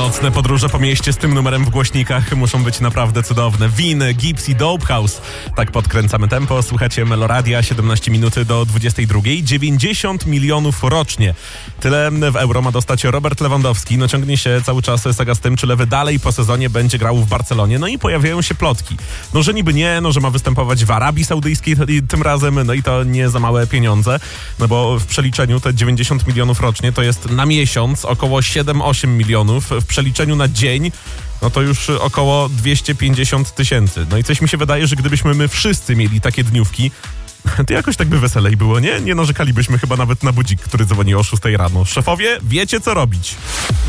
Nocne podróże po mieście z tym numerem w głośnikach muszą być naprawdę cudowne. Winy, Gips i Dope House. Tak podkręcamy tempo. Słuchacie Meloradia, 17 minut do 22. 90 milionów rocznie. Tyle w euro ma dostać Robert Lewandowski. No ciągnie się cały czas saga z tym, czy Lewy dalej po sezonie będzie grał w Barcelonie. No i pojawiają się plotki. No, że niby nie, no, że ma występować w Arabii Saudyjskiej tym razem. No i to nie za małe pieniądze. No bo w przeliczeniu te 90 milionów rocznie to jest na miesiąc około 7-8 milionów. W przeliczeniu na dzień no to już około 250 tysięcy. No i coś mi się wydaje, że gdybyśmy my wszyscy mieli takie dniówki, to jakoś tak by weselej było, nie? Nie narzekalibyśmy chyba nawet na budzik, który dzwoni o 6 rano. Szefowie, wiecie co robić.